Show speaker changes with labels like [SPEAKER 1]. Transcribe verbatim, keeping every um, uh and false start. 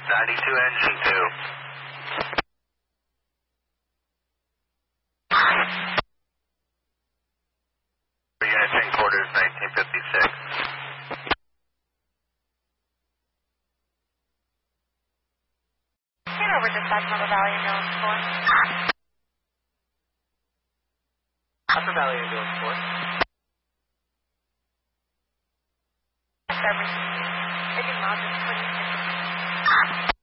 [SPEAKER 1] ninety-two engine two. Unit ten quarters, nineteen fifty-six.
[SPEAKER 2] Get over dispatch Upper Valley Ambulance Corps.
[SPEAKER 3] Upper Valley Ambulance Corps.
[SPEAKER 2] Service. Taking miles, twenty-six.